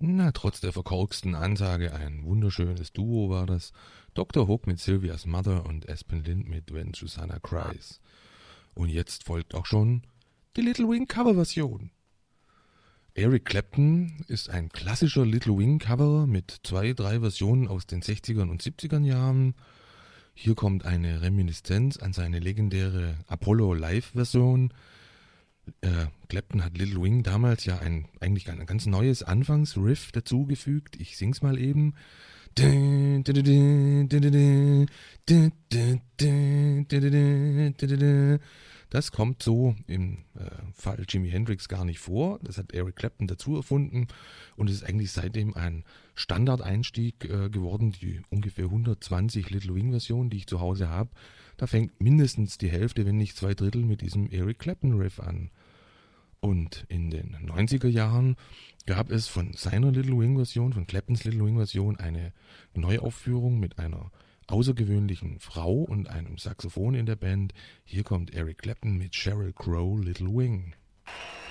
Na, trotz der verkorksten Ansage ein wunderschönes Duo war das. Dr. Hook mit Sylvia's Mother und Aspen Lind mit When Susanna Cries. Und jetzt folgt auch schon die Little Wing Coverversion. Eric Clapton ist ein klassischer Little Wing Coverer mit 2-3 Versionen aus den 60ern und 70ern Jahren. Hier kommt eine Reminiszenz an seine legendäre Apollo Live-Version. Clapton hat Little Wing damals ja eigentlich ein ganz neues Anfangsriff dazugefügt. Ich sing's mal eben. Das kommt so im Fall Jimi Hendrix gar nicht vor. Das hat Eric Clapton dazu erfunden und ist eigentlich seitdem ein Standardeinstieg geworden. Die ungefähr 120 Little Wing Versionen, die ich zu Hause habe, da fängt mindestens die Hälfte, wenn nicht 2/3 mit diesem Eric Clapton Riff an. Und in den 90er Jahren gab es von seiner Little Wing Version, von Claptons Little Wing Version, eine Neuaufführung mit einer außergewöhnlichen Frau und einem Saxophon in der Band. Hier kommt Eric Clapton mit Sheryl Crow Little Wing.